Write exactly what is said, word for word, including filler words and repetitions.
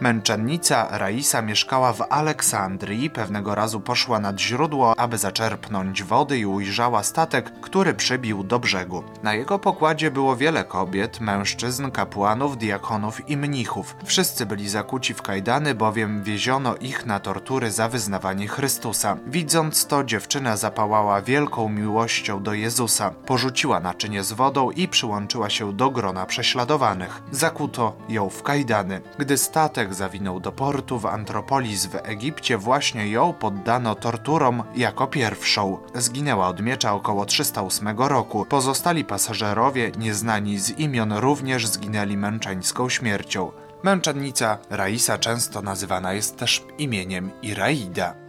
Męczennica Raisa mieszkała w Aleksandrii. Pewnego razu poszła nad źródło, aby zaczerpnąć wody i ujrzała statek, który przybił do brzegu. Na jego pokładzie było wiele kobiet, mężczyzn, kapłanów, diakonów i mnichów. Wszyscy byli zakuci w kajdany, bowiem wieziono ich na tortury za wyznawanie Chrystusa. Widząc to, dziewczyna zapałała wielką miłością do Jezusa. Porzuciła naczynie z wodą i przyłączyła się do grona prześladowanych. Zakuto ją w kajdany. Gdy statek zawinął do portu w Antropolis w Egipcie, właśnie ją poddano torturom jako pierwszą. Zginęła od miecza około trzysta ósmego roku. Pozostali pasażerowie, nieznani z imion, również zginęli męczeńską śmiercią. Męczennica Raisa często nazywana jest też imieniem Iraida.